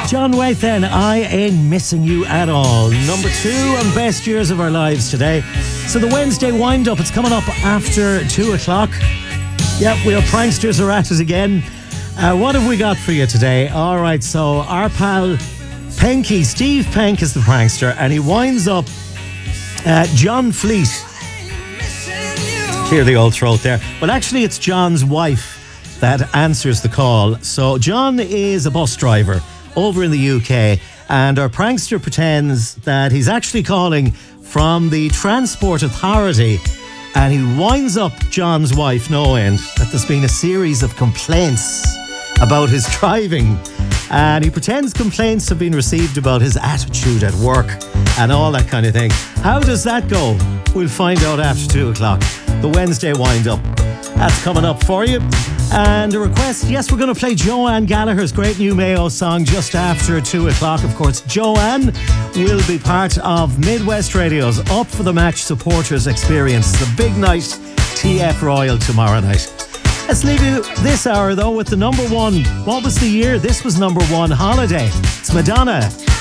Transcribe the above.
John Waite then, I Ain't Missing You At All. Number 2 on Best Years of Our Lives today. So the Wednesday wind-up, it's coming up after 2 o'clock. Yep, we have pranksters are at it again. What have we got for you today? All right, so our pal Penky, Steve Penk is the prankster, and he winds up John Fleet. Clear the old throat there. Well, actually, it's John's wife that answers the call. So John is a bus driver over in the UK, and our prankster pretends that he's actually calling from the Transport Authority, and he winds up John's wife knowing that there's been a series of complaints about his driving, and he pretends complaints have been received about his attitude at work and all that kind of thing. How does that go? We'll find out after 2 o'clock. The Wednesday wind-up. That's coming up for you. And a request, yes, we're going to play Joanne Gallagher's great new Mayo song just after 2 o'clock. Of course, Joanne will be part of Midwest Radio's Up for the Match supporters experience. The big night, TF Royal tomorrow night. Let's leave you this hour, though, with the number 1. What was the year? This was number 1, Holiday. It's Madonna.